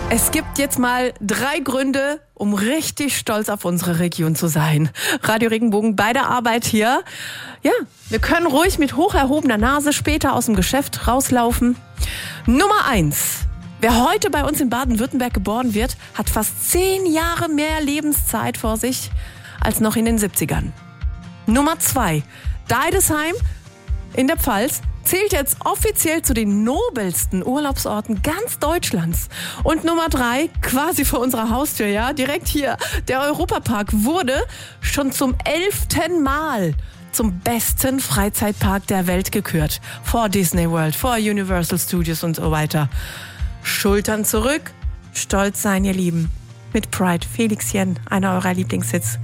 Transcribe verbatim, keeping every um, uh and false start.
Es gibt jetzt mal drei Gründe, um richtig stolz auf unsere Region zu sein. Radio Regenbogen bei der Arbeit hier. Ja, wir können ruhig mit hoch erhobener Nase später aus dem Geschäft rauslaufen. Nummer eins. Wer heute bei uns in Baden-Württemberg geboren wird, hat fast zehn Jahre mehr Lebenszeit vor sich als noch in den siebzigern. Nummer zwei. Deidesheim in der Pfalz zählt jetzt offiziell zu den nobelsten Urlaubsorten ganz Deutschlands. Und Nummer drei, quasi vor unserer Haustür, ja, direkt hier, der Europapark wurde schon zum elften Mal zum besten Freizeitpark der Welt gekürt. Vor Disney World, vor Universal Studios und so weiter. Schultern zurück, stolz sein, ihr Lieben. Mit Pride, Felix Jen, einer eurer Lieblingshits.